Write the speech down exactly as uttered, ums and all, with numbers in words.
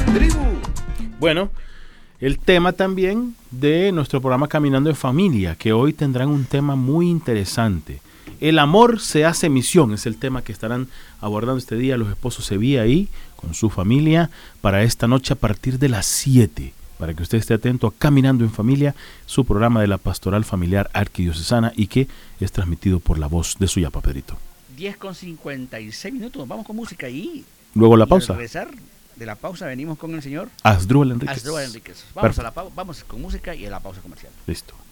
Tribu. Bueno, el tema también de nuestro programa Caminando en Familia, que hoy tendrán un tema muy interesante. El amor se hace misión, es el tema que estarán abordando este día los esposos Sevilla ahí con su familia para esta noche a partir de las siete, para que usted esté atento a Caminando en Familia, su programa de la Pastoral Familiar Arquidiocesana y que es transmitido por la voz de Suyapa, Pedrito. diez con cincuenta y seis minutos, vamos con música y luego la y pausa. Al regresar de la pausa venimos con el señor Asdrúbal Enríquez. Asdrúbal Enríquez. Vamos, a la pau- vamos con música y a la pausa comercial. Listo.